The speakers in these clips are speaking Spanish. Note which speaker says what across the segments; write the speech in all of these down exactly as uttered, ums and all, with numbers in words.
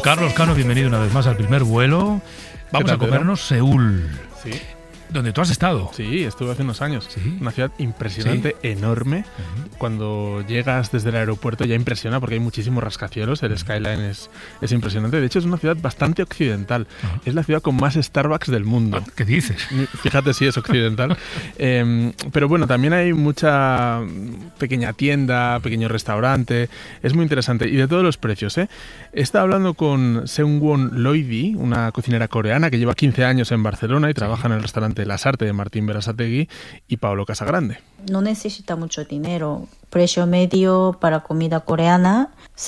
Speaker 1: Carlos Cano, bienvenido una vez más al primer vuelo. Vamos a comernos Seúl.
Speaker 2: Sí.
Speaker 1: ¿Donde tú has estado?
Speaker 2: Sí, estuve hace unos años.
Speaker 1: ¿Sí?
Speaker 2: Una ciudad impresionante, ¿sí? Enorme. Uh-huh. Cuando llegas desde el aeropuerto ya impresiona porque hay muchísimos rascacielos. El skyline es, es impresionante. De hecho, es una ciudad bastante occidental. Uh-huh. Es la ciudad con más Starbucks del mundo.
Speaker 1: ¿Qué dices?
Speaker 2: Fíjate si es occidental. eh, pero bueno, también hay mucha pequeña tienda, pequeño restaurante. Es muy interesante. Y de todos los precios, ¿eh? Estaba hablando con Seungwon Loidi, una cocinera coreana que lleva quince años en Barcelona y trabaja en el restaurante Las Artes de Martín Berasategui y Pablo Casagrande.
Speaker 3: No necesita mucho dinero. Precio medio para comida coreana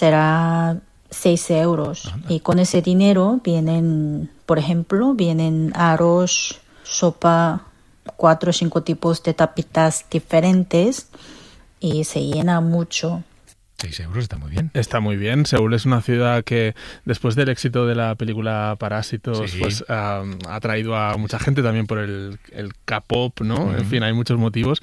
Speaker 3: será seis euros. Anda. Y con ese dinero vienen, por ejemplo, vienen arroz, sopa, cuatro o cinco tipos de tapitas diferentes y se llena mucho.
Speaker 1: seis euros está muy bien.
Speaker 2: Está muy bien. Seúl es una ciudad que, después del éxito de la película Parásitos, sí. pues uh, ha atraído a mucha gente también por el, el K-pop, ¿no? Uh-huh. En fin, hay muchos motivos.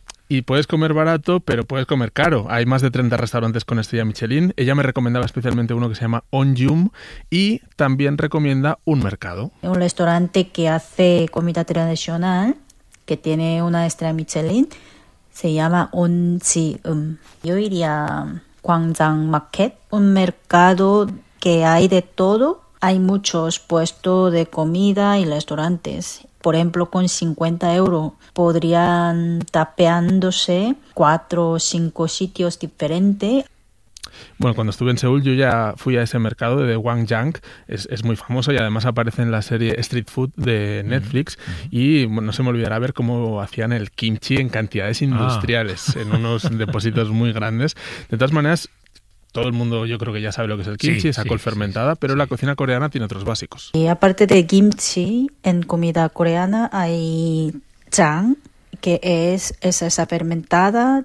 Speaker 2: Y puedes comer barato, pero puedes comer caro. Hay más de treinta restaurantes con estrella Michelin. Ella me recomendaba especialmente uno que se llama Onjum y también recomienda un mercado.
Speaker 3: Un restaurante que hace comida tradicional, que tiene una estrella Michelin, se llama Onjium. Yo iría a Gwangjang Market, un mercado que hay de todo. Hay muchos puestos de comida y restaurantes. Por ejemplo, con cincuenta euros podrían tapeándose cuatro o cinco sitios diferentes.
Speaker 2: Bueno, cuando estuve en Seúl yo ya fui a ese mercado de Gwangjang, es, es muy famoso y además aparece en la serie Street Food de Netflix uh-huh. y bueno, no se me olvidará ver cómo hacían el kimchi en cantidades industriales, ah. en unos depósitos muy grandes. De todas maneras, todo el mundo yo creo que ya sabe lo que es el kimchi, sí, esa sí, col fermentada, sí, pero sí. La cocina coreana tiene otros básicos.
Speaker 3: Y aparte de kimchi, en comida coreana hay jang, que es esa fermentada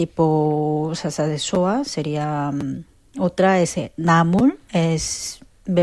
Speaker 3: tipo salsa de soja, sería um, otra es namul, es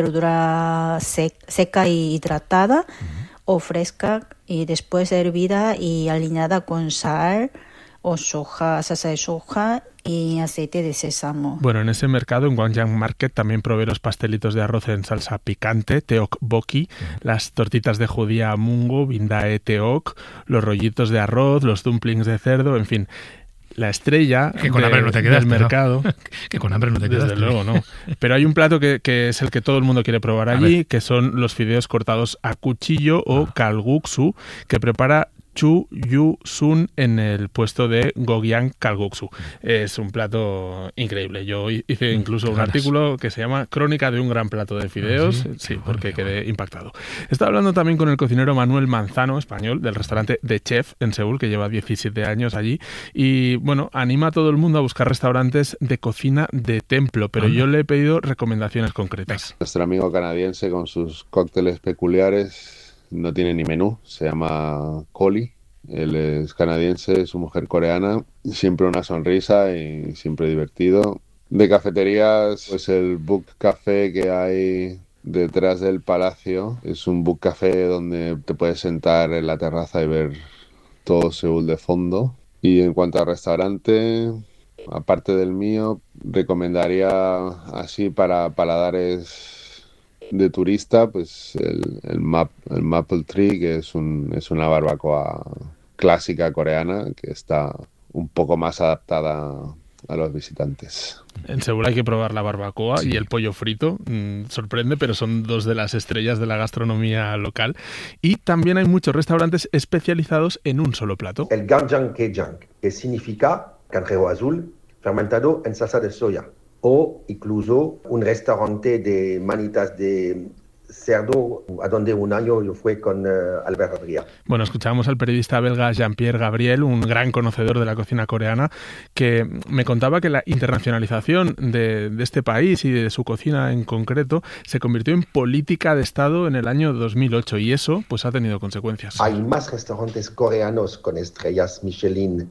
Speaker 3: verdura sec, seca y hidratada uh-huh. o fresca y después hervida y aliñada con sal o soja, salsa de soja y aceite de sésamo.
Speaker 2: Bueno, en ese mercado, en Gwangjang Market, también probé los pastelitos de arroz en salsa picante, teokbokki, uh-huh. las tortitas de judía mungo, bindae teok, los rollitos de arroz, los dumplings de cerdo, en fin. La estrella
Speaker 1: que con
Speaker 2: de,
Speaker 1: hambre no te quedaste,
Speaker 2: del mercado.
Speaker 1: ¿no? Que con hambre no te quedaste.
Speaker 2: Desde luego, no. Pero hay un plato que, que es el que todo el mundo quiere probar allí, que son los fideos cortados a cuchillo o ah. kalguksu, que prepara Chu Yu Sun en el puesto de Gogyang Kalguksu. Es un plato increíble. Yo hice incluso un artículo que se llama Crónica de un gran plato de fideos. Sí, sí porque bueno, quedé bueno. impactado. Estaba hablando también con el cocinero Manuel Manzano, español, del restaurante The Chef en Seúl, que lleva diecisiete años allí. Y bueno, anima a todo el mundo a buscar restaurantes de cocina de templo, pero uh-huh. yo le he pedido recomendaciones concretas.
Speaker 4: Nuestro amigo canadiense con sus cócteles peculiares no tiene ni menú, se llama Coli. Él es canadiense, su mujer coreana, siempre una sonrisa y siempre divertido. De cafeterías, pues el Book Café que hay detrás del palacio, es un Book Café donde te puedes sentar en la terraza y ver todo Seúl de fondo. Y en cuanto a restaurante, aparte del mío, recomendaría así para paladares de turista, pues el, el, Map, el Maple Tree, que es, un, es una barbacoa clásica coreana que está un poco más adaptada a los visitantes.
Speaker 2: En Seúl hay que probar la barbacoa sí. y el pollo frito. Mm, sorprende, pero son dos de las estrellas de la gastronomía local. Y también hay muchos restaurantes especializados en un solo plato.
Speaker 5: El Gwangjang Kejang, que significa cangrejo azul fermentado en salsa de soya. O incluso un restaurante de manitas de cerdo, a donde un año yo fui con uh, Albert Adrià.
Speaker 2: Bueno, escuchábamos al periodista belga Jean-Pierre Gabriel, un gran conocedor de la cocina coreana, que me contaba que la internacionalización de, de este país y de su cocina en concreto se convirtió en política de Estado en el año dos mil ocho y eso pues ha tenido consecuencias.
Speaker 5: Hay más restaurantes coreanos con estrellas Michelin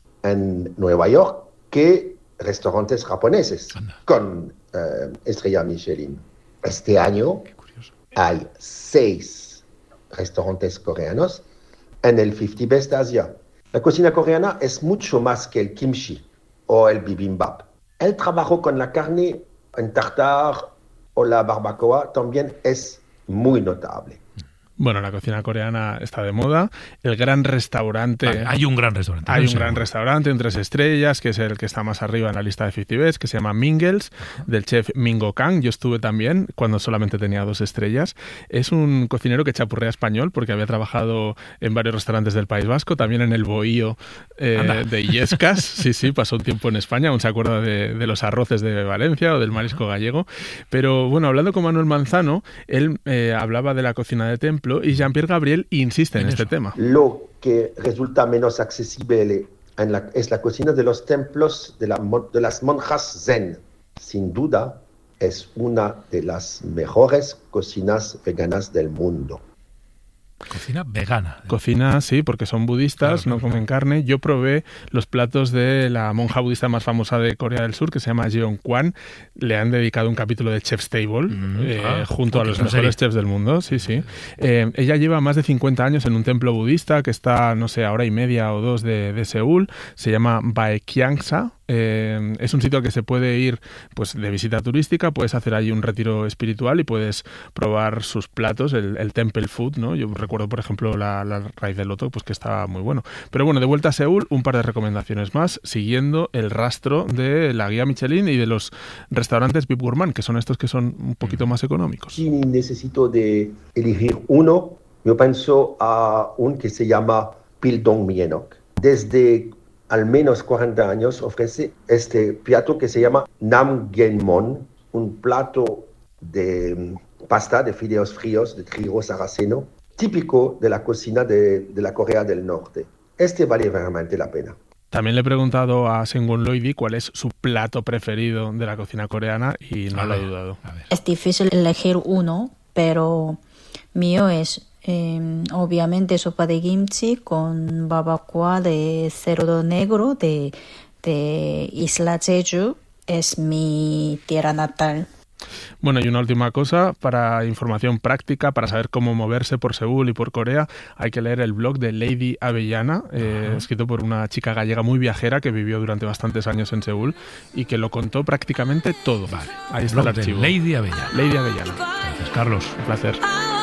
Speaker 5: en Nueva York que restaurantes japoneses Anda. con uh, estrella Michelin. Este año hay seis restaurantes coreanos en el cincuenta Best Asia. La cocina coreana es mucho más que el kimchi o el bibimbap. El trabajo con la carne en tartar o la barbacoa también es muy notable.
Speaker 2: Bueno, la cocina coreana está de moda. El gran restaurante...
Speaker 1: Vale, hay un gran restaurante.
Speaker 2: Hay
Speaker 1: no
Speaker 2: un
Speaker 1: sé.
Speaker 2: gran restaurante en tres estrellas, que es el que está más arriba en la lista de cincuenta Best, que se llama Mingles, del chef Mingo Kang. Yo estuve también cuando solamente tenía dos estrellas. Es un cocinero que chapurrea español porque había trabajado en varios restaurantes del País Vasco, también en el Bohío eh, de Illescas. Sí, sí, pasó un tiempo en España. Aún se acuerda de, de los arroces de Valencia o del marisco gallego. Pero bueno, hablando con Manuel Manzano, él eh, hablaba de la cocina de templo y Jean-Pierre Gabriel insiste en, en este tema.
Speaker 5: Lo que resulta menos accesible en la, es la cocina de los templos de, la, de las monjas zen. Sin duda, es una de las mejores cocinas veganas del mundo.
Speaker 1: Cocina vegana.
Speaker 2: Cocina, sí, porque son budistas, claro, no comen carne. Yo probé los platos de la monja budista más famosa de Corea del Sur, que se llama Jeon Kwan. Le han dedicado un capítulo de Chef's Table, mm, eh, ah, junto a los mejores chefs del mundo. Sí, sí. Eh, ella lleva más de cincuenta años en un templo budista que está, no sé, a hora y media o dos de, de Seúl. Se llama Baekhyangsa. Eh, es un sitio al que se puede ir pues de visita turística, puedes hacer allí un retiro espiritual y puedes probar sus platos, el, el temple food, ¿no? Yo recuerdo, por ejemplo, la, la raíz de loto, pues que estaba muy bueno. Pero bueno, de vuelta a Seúl, un par de recomendaciones más, siguiendo el rastro de la guía Michelin y de los restaurantes V I P Gourmand, que son estos que son un poquito más económicos.
Speaker 5: Si necesito de elegir uno, yo pienso a un que se llama Pildong Myenok. Desde al menos cuarenta años ofrece este plato que se llama Namgenmon, un plato de pasta de fideos fríos de trigo sarraceno, típico de la cocina de, de la Corea del Norte. Este vale realmente la pena.
Speaker 2: También le he preguntado a Seung-Won Loidy cuál es su plato preferido de la cocina coreana y no lo ha dudado.
Speaker 3: Es difícil elegir uno, pero mío es Eh, obviamente sopa de kimchi con barbacoa de cerdo negro de, de Isla Jeju. Es mi tierra natal.
Speaker 2: Bueno, y una última cosa, para información práctica, para saber cómo moverse por Seúl y por Corea, hay que leer el blog de Lady Avellana, eh, escrito por una chica gallega muy viajera que vivió durante bastantes años en Seúl y que lo contó prácticamente todo.
Speaker 1: Vale.
Speaker 2: Ahí está el archivo.
Speaker 1: Lady Avellana.
Speaker 2: Lady Avellana.
Speaker 1: Gracias, Carlos.
Speaker 2: Un placer.